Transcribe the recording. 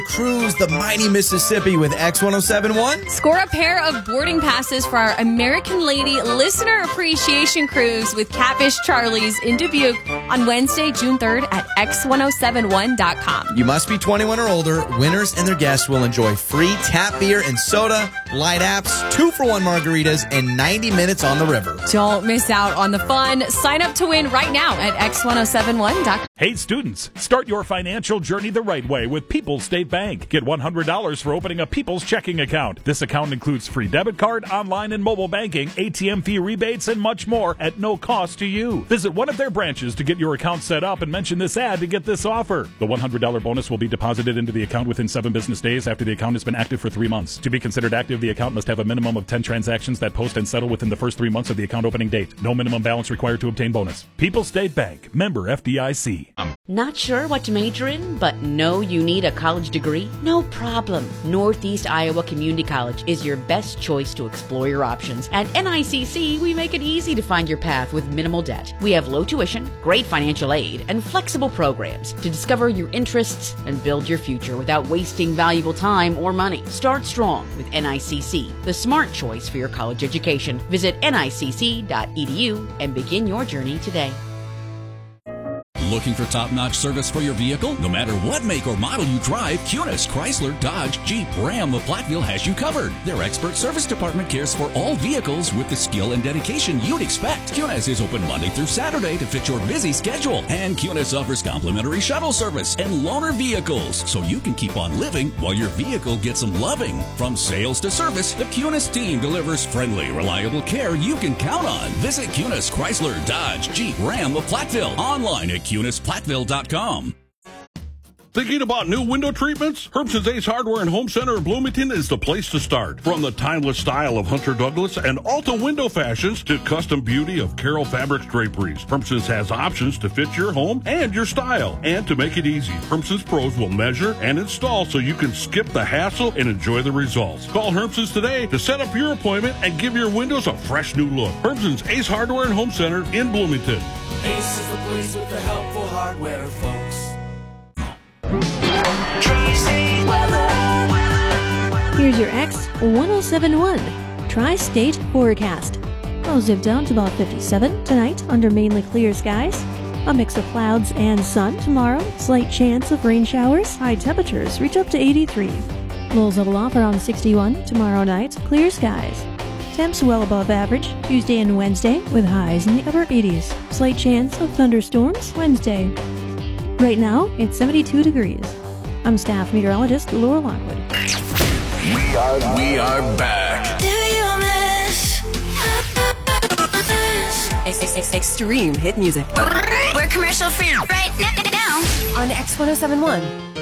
Cruise the mighty Mississippi with X1071. Score a pair of boarding passes for our American Lady Listener Appreciation Cruise with Catfish Charlie's in Dubuque on Wednesday, June 3rd at X1071.com. You must be 21 or older. Winners and their guests will enjoy free tap beer and soda, light apps, 2-for-1 margaritas, and 90 minutes on the river. Don't miss out on the fun. Sign up to win right now at X1071.com. Hey students, start your financial journey the right way with People's State Bank. Get $100 for opening a People's checking account. This account includes free debit card, online and mobile banking, ATM fee rebates, and much more at no cost to you. Visit one of their branches to get your account set up and mention this ad to get this offer. The $100 bonus will be deposited into the account within 7 business days after the account has been active for 3 months. To be considered active, the account must have a minimum of 10 transactions that post and settle within the first 3 months of the account opening date. No minimum balance required to obtain bonus. People's State Bank, member FDIC. Not sure what to major in, but know you need a college degree? No problem. Northeast Iowa Community College is your best choice to explore your options. At NICC, we make it easy to find your path with minimal debt. We have low tuition, great financial aid, and flexible programs to discover your interests and build your future without wasting valuable time or money. Start strong with NICC, the smart choice for your college education. Visit nicc.edu and begin your journey today. Looking for top-notch service for your vehicle? No matter what make or model you drive, Cunis, Chrysler, Dodge, Jeep, Ram, of Platteville has you covered. Their expert service department cares for all vehicles with the skill and dedication you'd expect. Cunis is open Monday through Saturday to fit your busy schedule. And Cunis offers complimentary shuttle service and loaner vehicles, so you can keep on living while your vehicle gets some loving. From sales to service, the Cunis team delivers friendly, reliable care you can count on. Visit Cunis, Chrysler, Dodge, Jeep, Ram of Platteville. Online at CunisPlatteville.com. Thinking about new window treatments? Herbson's Ace Hardware and Home Center in Bloomington is the place to start. From the timeless style of Hunter Douglas and Alta window fashions to custom beauty of Carroll Fabrics draperies, Herbson's has options to fit your home and your style. And to make it easy, Herbson's pros will measure and install so you can skip the hassle and enjoy the results. Call Herbson's today to set up your appointment and give your windows a fresh new look. Herbson's Ace Hardware and Home Center in Bloomington. Ace is the place with the helpful hardware, folks. Here's your X1071 Tri-State Forecast. Lows dip down to about 57 tonight under mainly clear skies. A mix of clouds and sun tomorrow. Slight chance of rain showers. High temperatures reach up to 83. Lows level off around 61 tomorrow night. Clear skies. Temps well above average Tuesday and Wednesday with highs in the upper 80s. Slight chance of thunderstorms Wednesday. Right now, it's 72 degrees. I'm staff meteorologist Laura Lockwood. We are back. Do you miss extreme hit music? We're commercial free right now on On X1071.